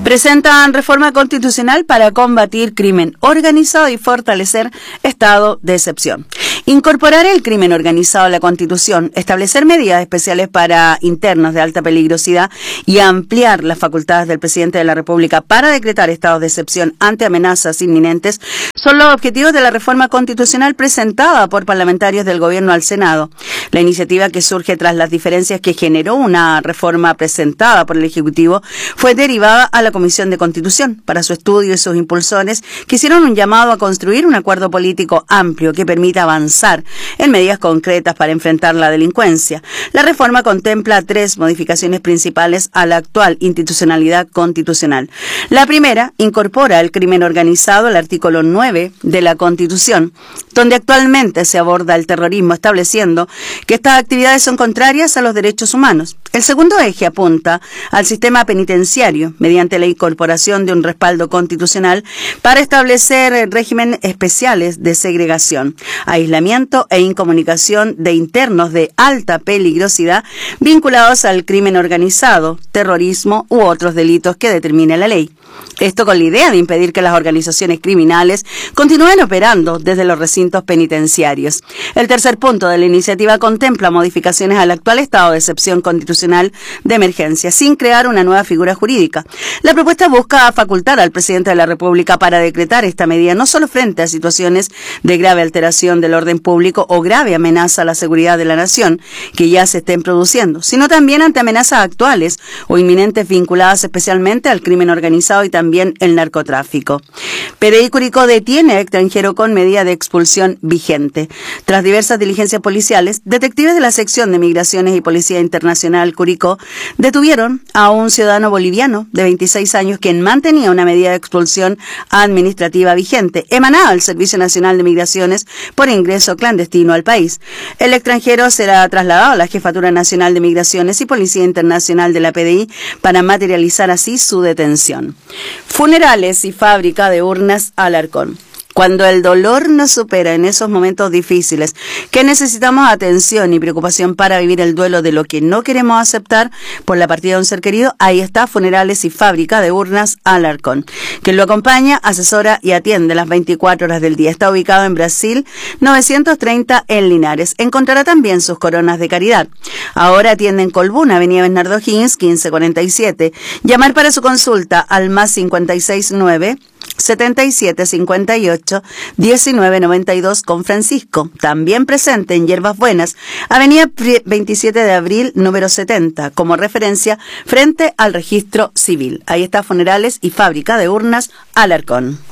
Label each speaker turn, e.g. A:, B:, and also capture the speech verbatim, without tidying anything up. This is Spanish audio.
A: Presentan reforma constitucional para combatir crimen organizado y fortalecer estado de excepción. Incorporar el crimen organizado a la Constitución, establecer medidas especiales para internos de alta peligrosidad y ampliar las facultades del presidente de la República para decretar estados de excepción ante amenazas inminentes son los objetivos de la reforma constitucional presentada por parlamentarios del Gobierno al Senado. La iniciativa, que surge tras las diferencias que generó una reforma presentada por el Ejecutivo, fue derivada a la Comisión de Constitución. Para su estudio y sus impulsores, que hicieron un llamado a construir un acuerdo político amplio que permita avanzar en medidas concretas para enfrentar la delincuencia. La reforma contempla tres modificaciones principales a la actual institucionalidad constitucional. La primera incorpora el crimen organizado al artículo nueve de la Constitución, donde actualmente se aborda el terrorismo, estableciendo que estas actividades son contrarias a los derechos humanos. El segundo eje apunta al sistema penitenciario mediante la incorporación de un respaldo constitucional para establecer regímenes especiales de segregación, aislamiento e incomunicación de internos de alta peligrosidad vinculados al crimen organizado, terrorismo u otros delitos que determine la ley. Esto con la idea de impedir que las organizaciones criminales continúen operando desde los recintos penitenciarios. El tercer punto de la iniciativa contempla modificaciones al actual estado de excepción constitucional de emergencia, sin crear una nueva figura jurídica. La propuesta busca facultar al presidente de la República para decretar esta medida no solo frente a situaciones de grave alteración del orden público o grave amenaza a la seguridad de la nación que ya se estén produciendo, sino también ante amenazas actuales o inminentes vinculadas especialmente al crimen organizado y también el narcotráfico. P D I Curicó detiene a extranjero con medida de expulsión vigente. Tras diversas diligencias policiales, detectives de la sección de Migraciones y Policía Internacional Curicó detuvieron a un ciudadano boliviano de veintiséis años quien mantenía una medida de expulsión administrativa vigente, emanada al Servicio Nacional de Migraciones por ingreso clandestino al país. El extranjero será trasladado a la Jefatura Nacional de Migraciones y Policía Internacional de la P D I para materializar así su detención. Funerales y fábrica de urnas Alarcón. Cuando el dolor nos supera en esos momentos difíciles, que necesitamos atención y preocupación para vivir el duelo de lo que no queremos aceptar por la partida de un ser querido, ahí está Funerales y Fábrica de Urnas Alarcón. Quien lo acompaña, asesora y atiende las veinticuatro horas del día. Está ubicado en Brasil novecientos treinta en Linares. Encontrará también sus coronas de caridad. Ahora atiende en Colbún, Avenida Bernardo Higgins, quince cuarenta y siete. Llamar para su consulta al más cincuenta y seis nueve setenta y siete cincuenta y ocho diecinueve noventa y dos con Francisco. También presente en Hierbas Buenas, Avenida veintisiete de abril, número setenta, como referencia frente al registro civil. Ahí está Funerales y Fábrica de Urnas Alarcón.